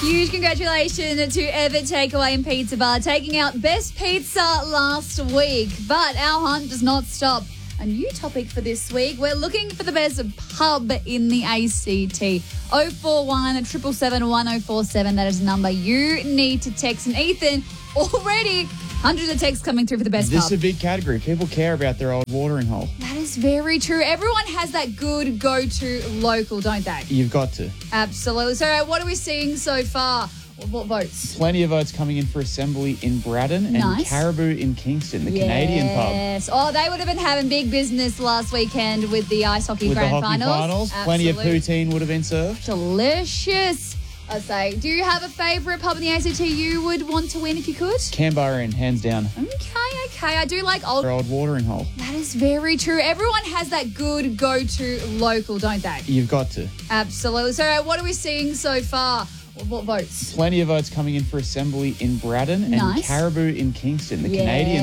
Huge congratulations to Ever Takeaway and Pizza Bar taking out Best Pizza last week. But our hunt does not stop. A new topic for this week. We're looking for the best pub in the ACT. 041 777 1047. That is the number you need to text. And Ethan, already hundreds of texts coming through for the best This pub. is a big category. People care about their old watering hole. That is very true. Everyone has that good go-to local, don't they? You've got to. Absolutely. So what are we seeing so far? What votes? Plenty of votes coming in for Assembly in Braddon and Nice. Caribou in Kingston, the Canadian pub. Yes. Oh, they would have been having big business last weekend with the ice hockey With the grand hockey finals. Plenty of Absolute. poutine would have been served. Delicious. I say, do you have a favourite pub in the ACT you would want to win if you could? Canberra in, hands down. Okay. I do like old. Their old watering hole. That is very true. Everyone has that good go-to local, don't they? You've got to. Absolutely. So what are we seeing so far? What votes? Plenty of votes coming in for Assembly in Braddon and Nice. Caribou in Kingston, the Yeah. Canadian